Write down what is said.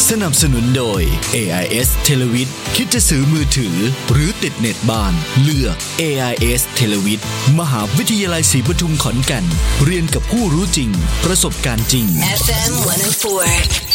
สนับสนุนโดย AIS เทเลวิทคิดจะซื้อมือถือหรือติดเน็ตบ้านเลือก AIS เทเลวิทมหาวิทยาลัยศรีปทุมขอนแก่นเรียนกับผู้รู้จริงประสบการณ์จริง FM 104